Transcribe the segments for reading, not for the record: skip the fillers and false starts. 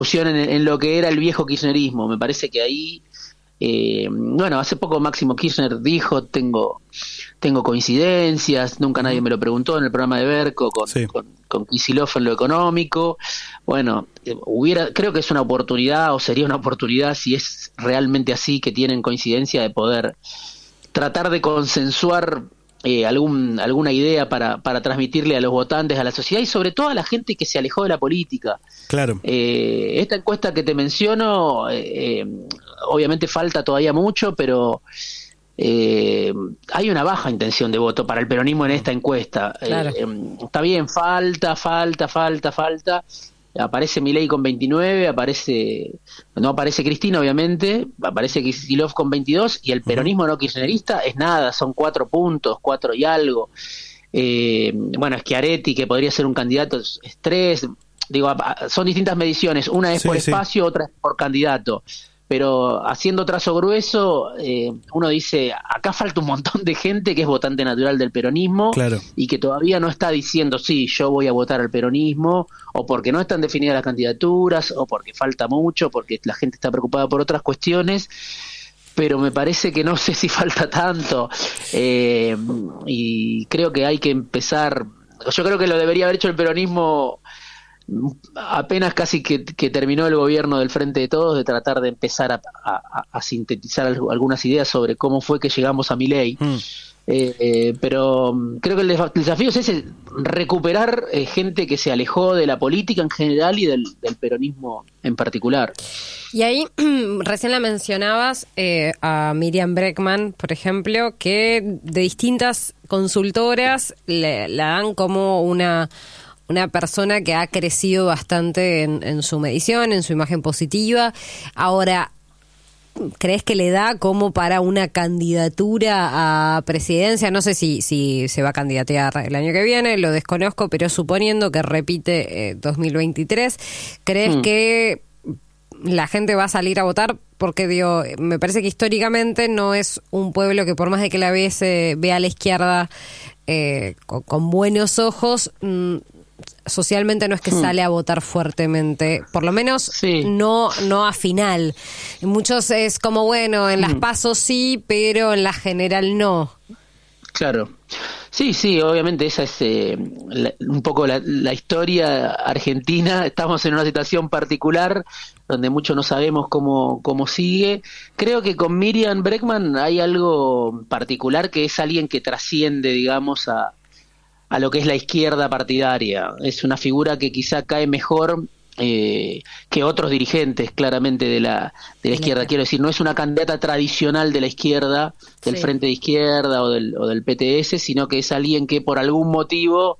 discusión en lo que era el viejo kirchnerismo. Me parece que ahí, bueno, hace poco Máximo Kirchner dijo, tengo coincidencias, nunca nadie me lo preguntó en el programa de Berco con Kicillof en lo económico. Bueno, creo que es una oportunidad, o sería una oportunidad, si es realmente así, que tienen coincidencia, de poder tratar de consensuar alguna idea para transmitirle a los votantes, a la sociedad y sobre todo a la gente que se alejó de la política. Claro. Esta encuesta que te menciono, obviamente falta todavía mucho, pero hay una baja intención de voto para el peronismo en esta encuesta. Claro. Está bien, falta. Aparece Milei con 29, no aparece Cristina, obviamente, aparece Kicillof con 22, y el peronismo no kirchnerista es nada, son 4 puntos, 4 y algo. Bueno, Schiaretti, que podría ser un candidato, es 3. Digo, son distintas mediciones, una es por espacio, otra es por candidato. Pero haciendo trazo grueso, uno dice, acá falta un montón de gente que es votante natural del peronismo, claro, y que todavía no está diciendo, sí, yo voy a votar al peronismo, o porque no están definidas las candidaturas, o porque falta mucho, porque la gente está preocupada por otras cuestiones, pero me parece que no sé si falta tanto, y creo que hay que empezar, yo creo que lo debería haber hecho el peronismo apenas casi que terminó el gobierno del Frente de Todos, de tratar de empezar a sintetizar algunas ideas sobre cómo fue que llegamos a Milei. Pero creo que el desafío es ese, recuperar gente que se alejó de la política en general y del peronismo en particular. Y ahí recién la mencionabas a Miriam Bregman, por ejemplo, que de distintas consultoras la dan como una persona que ha crecido bastante en su medición, en su imagen positiva. Ahora, ¿crees que le da como para una candidatura a presidencia? No sé si se va a candidatear el año que viene, lo desconozco, pero suponiendo que repite 2023, ¿crees que la gente va a salir a votar? Porque digo, me parece que históricamente no es un pueblo que, por más de que la vea a la izquierda con buenos ojos, socialmente no es que sale a votar fuertemente, por lo menos no a final. Muchos es como, bueno, en las PASO sí, pero en la general no. Claro. Sí, obviamente esa es un poco la historia argentina. Estamos en una situación particular donde mucho no sabemos cómo sigue. Creo que con Miriam Bregman hay algo particular, que es alguien que trasciende, digamos, a lo que es la izquierda partidaria. Es una figura que quizá cae mejor que otros dirigentes, claramente, de la izquierda. Quiero decir, no es una candidata tradicional de la izquierda, del Frente de Izquierda o del PTS, sino que es alguien que por algún motivo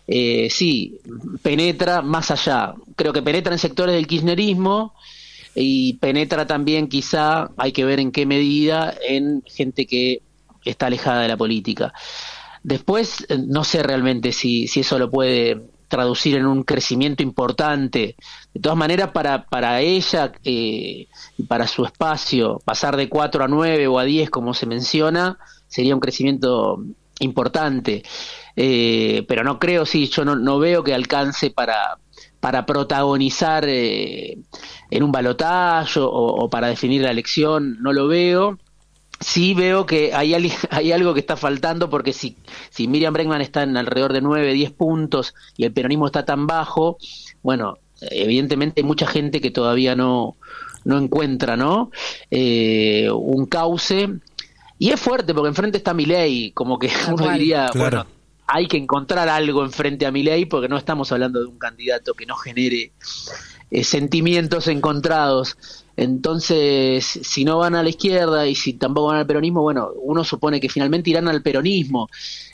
penetra más allá. Creo que penetra en sectores del kirchnerismo y penetra también, quizá, hay que ver en qué medida, en gente que está alejada de la política. Después, no sé realmente si eso lo puede traducir en un crecimiento importante. De todas maneras, para ella y para su espacio, pasar de 4 a 9 o a 10, como se menciona, sería un crecimiento importante. Pero no creo, yo no veo que alcance para protagonizar en un balotaje o para definir la elección, no lo veo. Sí veo que hay algo que está faltando, porque si Miriam Bregman está en alrededor de 9, 10 puntos y el peronismo está tan bajo, bueno, evidentemente hay mucha gente que todavía no encuentra, ¿no? Un cauce, y es fuerte porque enfrente está Milei, como que uno diría, bueno, hay que encontrar algo enfrente a Milei, porque no estamos hablando de un candidato que no genere sentimientos encontrados. Entonces, si no van a la izquierda y si tampoco van al peronismo, bueno, uno supone que finalmente irán al peronismo.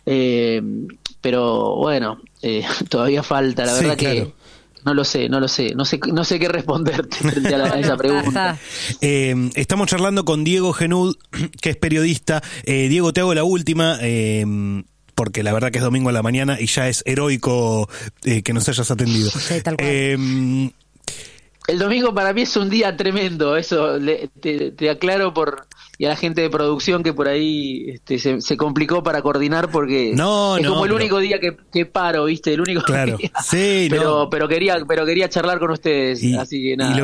Pero bueno, todavía falta, la verdad, claro. Que no sé qué responderte frente a esa pregunta. Estamos charlando con Diego Genud, que es periodista. Diego, te hago la última, porque la verdad que es domingo a la mañana y ya es heroico que nos hayas atendido. Sí, tal cual. El domingo para mí es un día tremendo, eso te aclaro y a la gente de producción que por ahí se complicó para coordinar porque es como el único día que paro, ¿viste? El único claro, día. sí, pero quería charlar con ustedes, así que nada.